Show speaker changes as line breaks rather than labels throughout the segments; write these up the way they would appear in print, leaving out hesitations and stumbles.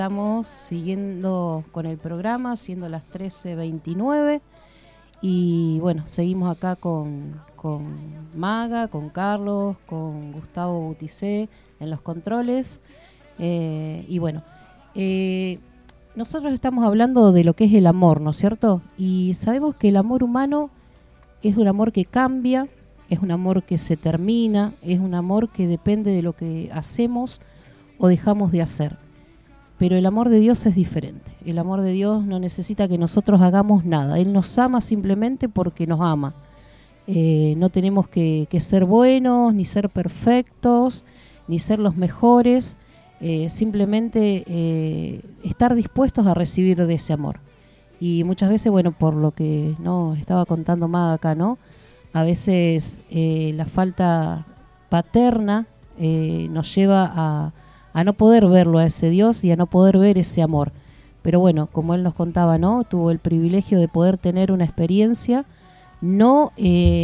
Estamos siguiendo con el programa, siendo las 13:29 y bueno, seguimos acá con Maga, con Carlos, con Gustavo Buticé en los controles y bueno, nosotros estamos hablando de lo que es el amor, ¿no es cierto? Y sabemos que el amor humano es un amor que cambia, es un amor que se termina, es un amor que depende de lo que hacemos o dejamos de hacer. Pero el amor de Dios es diferente. El amor de Dios no necesita que nosotros hagamos nada. Él nos ama simplemente porque nos ama. No tenemos que ser buenos, ni ser perfectos, ni ser los mejores. Simplemente estar dispuestos a recibir de ese amor. Y muchas veces, bueno, por lo que no estaba contando Maga acá, ¿no? A veces la falta paterna nos lleva a no poder verlo a ese Dios y a no poder ver ese amor. Pero bueno, como él nos contaba, ¿no? Tuvo el privilegio de poder tener una experiencia, no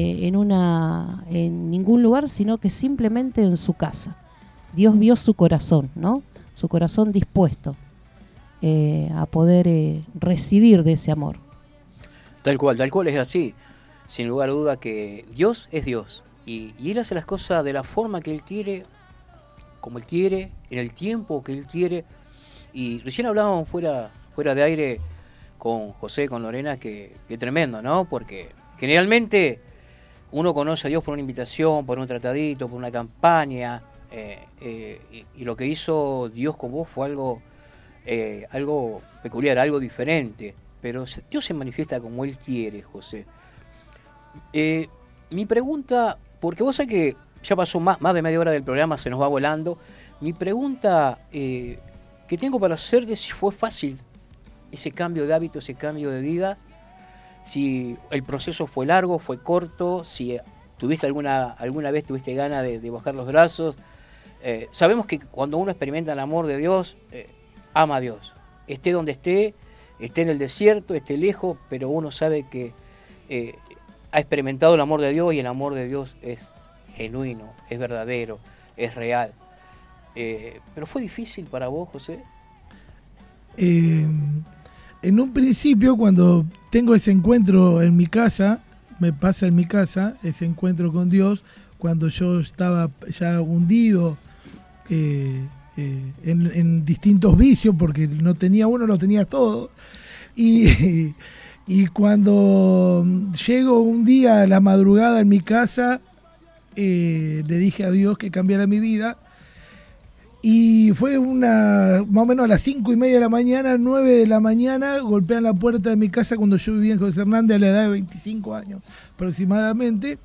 en ningún lugar, sino que simplemente en su casa. Dios vio su corazón, ¿no? Su corazón dispuesto a poder recibir de ese amor.
Tal cual es así. Sin lugar a duda que Dios es Dios. Y Él hace las cosas de la forma que Él quiere, como Él quiere, en el tiempo que Él quiere. Y recién hablábamos fuera de aire con José, con Lorena, que tremendo, ¿no? Porque generalmente uno conoce a Dios por una invitación, por un tratadito, por una campaña, y lo que hizo Dios con vos fue algo peculiar, algo diferente. Pero Dios se manifiesta como Él quiere, José. Mi pregunta, porque vos sabés que ya pasó más de media hora del programa, se nos va volando. Mi pregunta que tengo para hacerte si fue fácil ese cambio de hábito, ese cambio de vida, si el proceso fue largo, fue corto, si tuviste alguna vez tuviste ganas de bajar los brazos. Sabemos que cuando uno experimenta el amor de Dios, ama a Dios. Esté donde esté en el desierto, esté lejos, pero uno sabe que ha experimentado el amor de Dios y el amor de Dios es genuino, es verdadero, es real. ¿Pero fue difícil para vos, José?
En un principio, cuando tengo ese encuentro en mi casa, me pasa en mi casa, ese encuentro con Dios, cuando yo estaba ya hundido en distintos vicios, porque no tenía uno, lo tenía todo. Y cuando llego un día a la madrugada en mi casa, le dije a Dios que cambiara mi vida. Y fue más o menos a las 5:30 de la mañana, 9 de la mañana, golpean la puerta de mi casa cuando yo vivía en José Hernández a la edad de 25 años aproximadamente.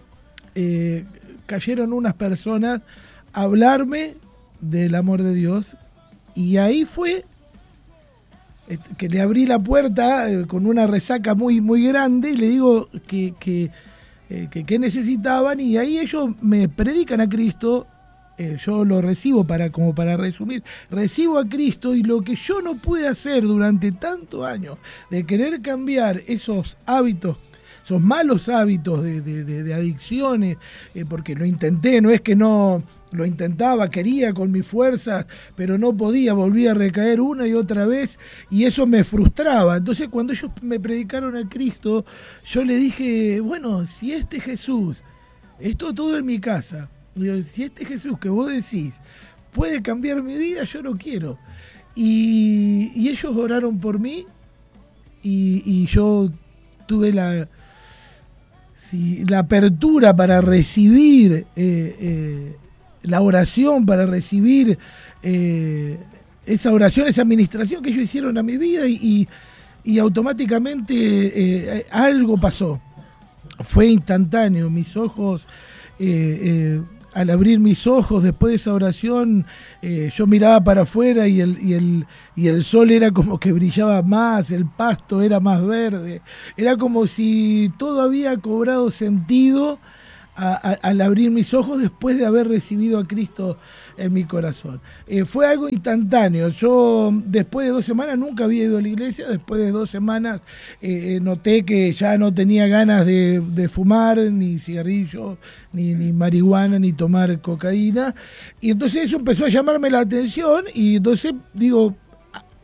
Cayeron unas personas a hablarme del amor de Dios, y ahí fue que le abrí la puerta con una resaca muy, muy grande y le digo que necesitaban, y ahí ellos me predican a Cristo. Yo lo recibo, como para resumir, recibo a Cristo, y lo que yo no pude hacer durante tantos años de querer cambiar esos hábitos, esos malos hábitos de adicciones, porque lo intenté, no es que no lo intentaba, quería con mis fuerzas, pero no podía, volvía a recaer una y otra vez, y eso me frustraba. Entonces, cuando ellos me predicaron a Cristo, yo le dije, bueno, si este Jesús, esto todo en mi casa, si este Jesús que vos decís puede cambiar mi vida, yo lo quiero. Y ellos oraron por mí, y yo tuve la apertura para recibir la oración, para recibir esa oración, esa administración que ellos hicieron a mi vida, y automáticamente algo pasó. Fue instantáneo. Mis ojos, al abrir mis ojos después de esa oración, yo miraba para afuera y el sol era como que brillaba más, el pasto era más verde, era como si todo había cobrado sentido al abrir mis ojos después de haber recibido a Cristo en mi corazón. Fue algo instantáneo. Yo después de 2 semanas nunca había ido a la iglesia. Después de 2 semanas noté que ya no tenía ganas de fumar, ni cigarrillo, ni marihuana, ni tomar cocaína. Y entonces eso empezó a llamarme la atención, y entonces digo,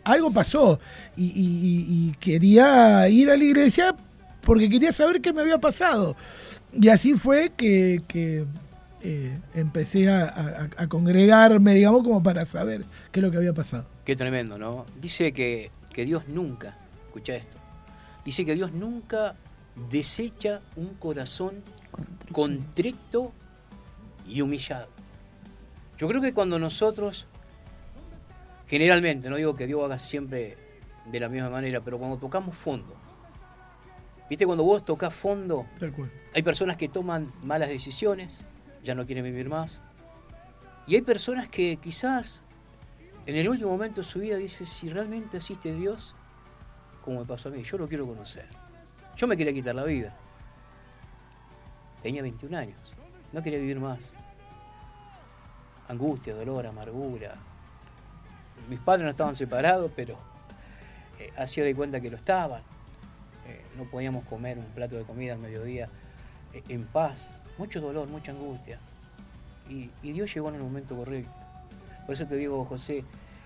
algo pasó y quería ir a la iglesia porque quería saber qué me había pasado. Y así fue que empecé a congregarme, digamos, como para saber qué es lo que había pasado.
Qué tremendo, ¿no? Dice que Dios nunca, escucha esto, dice que Dios nunca desecha un corazón contrito y humillado. Yo creo que cuando nosotros, generalmente, no digo que Dios haga siempre de la misma manera, pero cuando tocamos fondo, ¿viste? Cuando vos tocas fondo, hay personas que toman malas decisiones, ya no quieren vivir más, y hay personas que quizás en el último momento de su vida dicen, si realmente existe Dios, como me pasó a mí, yo lo quiero conocer. Yo me quería quitar la vida. Tenía 21 años, no quería vivir más. Angustia, dolor, amargura. Mis padres no estaban separados, pero hacía de cuenta que lo estaban. No podíamos comer un plato de comida al mediodía en paz. Mucho dolor, mucha angustia. Y Dios llegó en el momento correcto. Por eso te digo, José,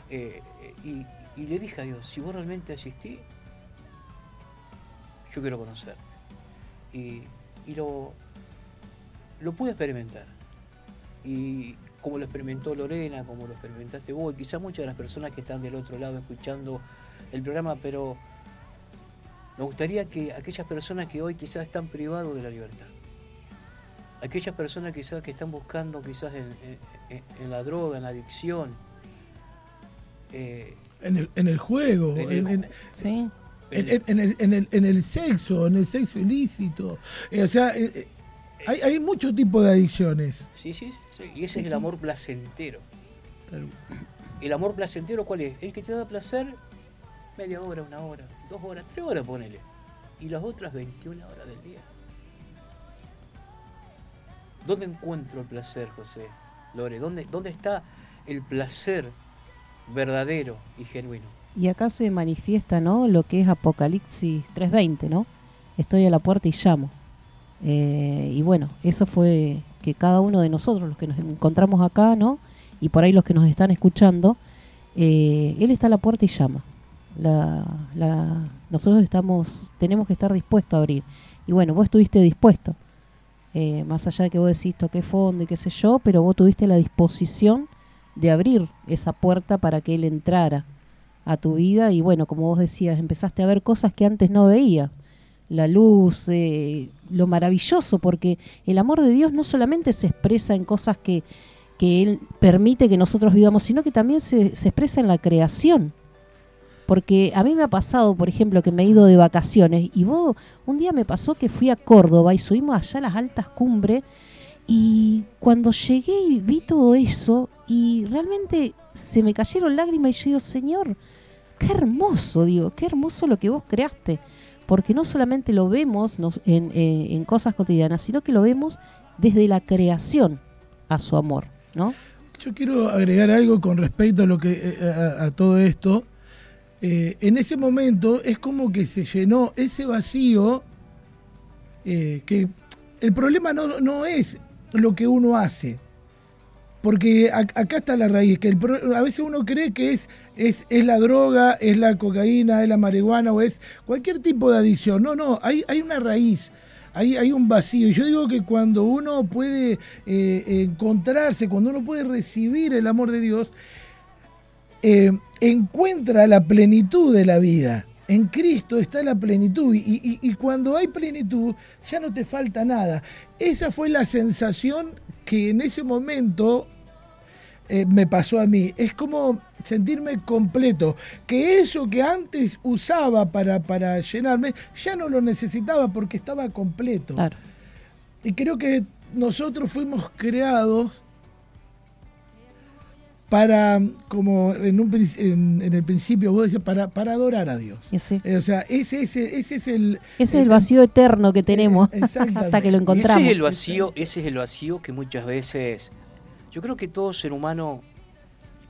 y le dije a Dios, si vos realmente asistís, yo quiero conocerte. Y lo pude experimentar. Y como lo experimentó Lorena, como lo experimentaste vos, y quizás muchas de las personas que están del otro lado escuchando el programa, pero me gustaría que aquellas personas que hoy quizás están privados de la libertad, aquellas personas quizás que están buscando quizás en la droga, en la adicción,
en el juego,
sí.
en el sexo ilícito, o sea, hay muchos tipos de adicciones.
Sí. Y ese es el amor placentero. ¿El amor placentero cuál es? El que te da placer media hora, 1 hora, 2 horas, 3 horas, ponele. Y las otras 21 horas del día. ¿Dónde encuentro el placer, José? Lore, ¿dónde está el placer verdadero y genuino?
Y acá se manifiesta, ¿no?, lo que es Apocalipsis 3:20, ¿no? Estoy a la puerta y llamo. Y bueno, eso fue que cada uno de nosotros, los que nos encontramos acá, ¿no?, y por ahí los que nos están escuchando, Él está a la puerta y llama. Nosotros tenemos que estar dispuestos a abrir. Y bueno, vos estuviste dispuesto. Más allá de que vos decís toqué fondo y qué sé yo, pero vos tuviste la disposición de abrir esa puerta para que Él entrara a tu vida. Y bueno, como vos decías, empezaste a ver cosas que antes no veía. La luz, lo maravilloso, porque el amor de Dios no solamente se expresa en cosas que Él permite que nosotros vivamos, sino que también se expresa en la creación. Porque a mí me ha pasado, por ejemplo, que me he ido de vacaciones, y un día me pasó que fui a Córdoba y subimos allá a las altas cumbres, y cuando llegué y vi todo eso, y realmente se me cayeron lágrimas, y yo digo, Señor, qué hermoso lo que vos creaste. Porque no solamente lo vemos en cosas cotidianas, sino que lo vemos desde la creación a su amor, ¿no?
Yo quiero agregar algo con respecto a lo que a todo esto. En ese momento es como que se llenó ese vacío, que el problema no es lo que uno hace, porque acá está la raíz, que a veces uno cree que es la droga, es la cocaína, es la marihuana o es cualquier tipo de adicción. No, hay una raíz, hay un vacío. Y yo digo que cuando uno puede encontrarse, cuando uno puede recibir el amor de Dios, encuentra la plenitud de la vida. En Cristo está la plenitud y cuando hay plenitud ya no te falta nada. Esa fue la sensación que en ese momento me pasó a mí. Es como sentirme completo, que eso que antes usaba para llenarme ya no lo necesitaba porque estaba completo.
Claro.
Y creo que nosotros fuimos creados para, como en el principio vos decías, para adorar a Dios.
Sí.
O sea, ese es
el vacío eterno que tenemos hasta que lo encontramos.
Ese es el vacío que muchas veces, yo creo que todo ser humano